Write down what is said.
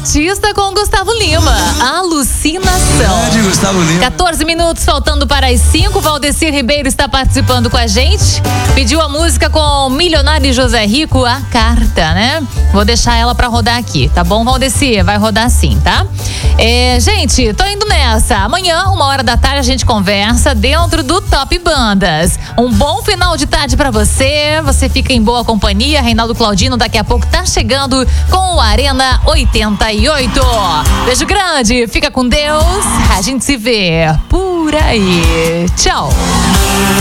artista com Gustavo Lima. Alucinação. Grande Gustavo Lima. 14 minutos faltando para as 5. Valdecir Ribeiro está participando com a gente. Pediu a música com Milionário e José Rico, A Carta, né? Vou deixar ela pra rodar aqui, tá bom, Valdecir? Vai rodar sim, tá? Gente, tô indo nessa. Amanhã, 1h da tarde, a gente conversa dentro do Top Bandas. Um bom final de tarde pra você. Você fica em boa companhia. Reinaldo Claudino daqui a pouco tá chegando com o Arena 88. Beijo grande, fica com Deus. A gente se vê por aí. Tchau.